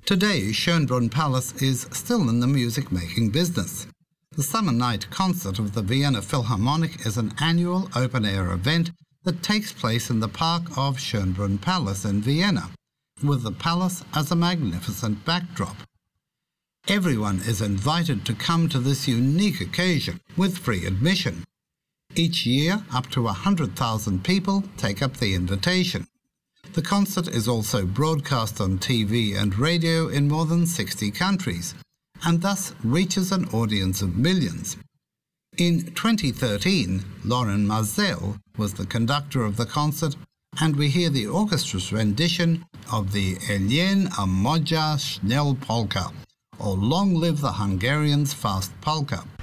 Today, Schönbrunn Palace is still in the music-making business. The Summer Night Concert of the Vienna Philharmonic is an annual open-air event that takes place in the park of Schönbrunn Palace in Vienna, with the palace as a magnificent backdrop. Everyone is invited to come to this unique occasion with free admission. Each year, up to 100,000 people take up the invitation. The concert is also broadcast on TV and radio in more than 60 countries, and thus reaches an audience of millions. In 2013, Lauren Mazel was the conductor of the concert, and we hear the orchestra's rendition of the Eljen a Magyar Schnell Polka, or Long Live the Hungarians' Fast Polka.